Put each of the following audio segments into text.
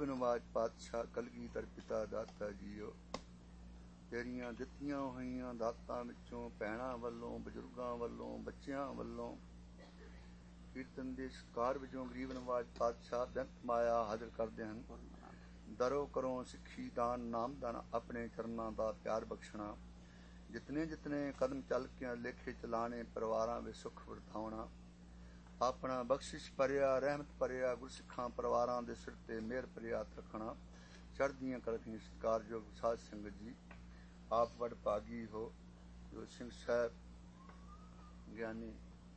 ਗਰੀਬ ਨਵਾਜ ਪਾਤਸ਼ਾਹ ਕਲਗੀਧਰ ਪਿਤਾ ਦਾਤਾ ਜੀਓ, ਤੇਰੀਆਂ ਦਿੱਤੀਆਂ ਹੋਈਆਂ ਦਾਤਾਂ ਵਿੱਚੋਂ ਭੈਣਾਂ ਵੱਲੋਂ, ਬਜ਼ੁਰਗਾਂ ਵੱਲੋਂ, ਬੱਚਿਆਂ ਵੱਲੋਂ ਕੀਰਤਨ ਦੇ ਸ਼ਿਕਾਰ ਵਿੱਚੋਂ ਗਰੀਬ ਨਵਾਜ ਪਾਤਸ਼ਾਹ ਬੇਅੰਤ ਮਾਇਆ ਹਾਜ਼ਰ ਕਰਦੇ ਹਨ। ਦਰੋ ਕਰੋ ਸਿੱਖੀ ਦਾਨ ਨਾਮ ਦਾਨ, ਆਪਣੇ ਚਰਨਾਂ ਦਾ ਪਿਆਰ ਬਖਸ਼ਣਾ, ਜਿਤਨੇ ਜਿਤਨੇ ਕਦਮ ਚੱਲ ਕੇ ਲੇਖੇ ਚਲਾਣੇ, ਪਰਿਵਾਰਾਂ ਵਿੱਚ ਸੁੱਖ ਵਰਤਾਉਣਾ, ਆਪਣਾ ਬਖਸ਼ਿਸ਼ ਭਰਿਆ ਰਹਿਮਤ ਭਰਿਆ ਗੁਰਸਿੱਖਾਂ ਪਰਿਵਾਰਾਂ ਦੇ ਸਿਰ ਤੇ ਮਿਹਰ ਭਰਿਆ ਹੱਥ ਰੱਖਣਾ। ਚੜ੍ਹਦੀਆਂ ਕਲਖੀਆਂ ਸਤਿਕਾਰਯੋਗ ਸਾਧ ਸੰਗਤ ਜੀ, ਆਪ ਵਡ ਭਾਗੀ ਹੋ ਜੋ ਸਿੰਘ ਸਾਹਿਬ ਗਿਆਨੀ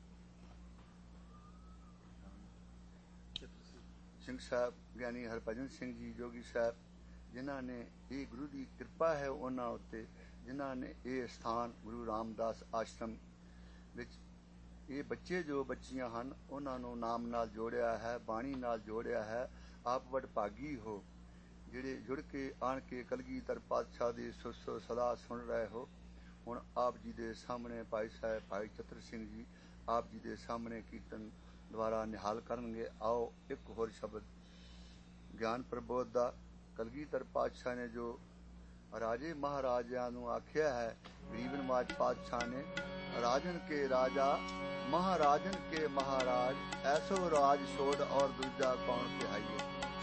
ਸਿੰਘ ਸਾਹਿਬ ਗਿਆਨੀ ਹਰਭਜਨ ਸਿੰਘ ਜੀ ਜੋਗੀ ਸਾਹਿਬ, ਜਿਨ੍ਹਾਂ ਨੇ ਇਹ ਗੁਰੂ ਦੀ ਕਿਰਪਾ ਹੈ ਉਹਨਾਂ ਉੱਤੇ, ਜਿਨ੍ਹਾਂ ਨੇ ਇਹ ਸਥਾਨ ਗੁਰੂ ਰਾਮਦਾਸ ਆਸ਼ਰਮ ਵਿੱਚ ਇਹ ਬੱਚੇ ਜੋ ਬੱਚੀਆਂ ਹਨ ਉਹਨਾਂ ਨੂੰ ਨਾਮ ਨਾਲ ਜੋੜਿਆ ਹੈ, ਬਾਣੀ ਨਾਲ ਜੋੜਿਆ ਹੈ। ਆਪ ਵਡ ਭਾਗੀ ਹੋ ਜਿਹੜੇ ਜੁੜ ਕੇ ਆਣ ਕੇ ਕਲਗੀਧਰ ਪਾਤਸ਼ਾਹ ਦੀ ਸੁਰ ਸਦਾ ਸੁਣ ਰਹੇ ਹੋ। ਹੁਣ ਆਪ ਜੀ ਦੇ ਸਾਹਮਣੇ ਭਾਈ ਸਾਹਿਬ ਭਾਈ ਚਤਰ ਸਿੰਘ ਜੀ ਆਪ ਜੀ ਦੇ ਸਾਹਮਣੇ ਕੀਰਤਨ ਦੁਆਰਾ ਨਿਹਾਲ ਕਰਨਗੇ। ਆਓ ਇੱਕ ਹੋਰ ਸ਼ਬਦ ਗਿਆਨ ਪ੍ਰਬੋਧ ਦਾ। ਕਲਗੀਧਰ ਪਾਤਸ਼ਾਹ ਨੇ ਜੋ ਰਾਜੇ ਮਹਾਰਾਜਿਆਂ ਨੂੰ ਆਖਿਆ ਹੈ, ਗਰੀਬ ਨਵਾਜ ਪਾਤਸ਼ਾਹ ਨੇ ਰਾਜਨ ਕੇ ਰਾਜਾ महाराजन के महाराज, ऐसो राज छोड़ और दूजा कौन कहाइए।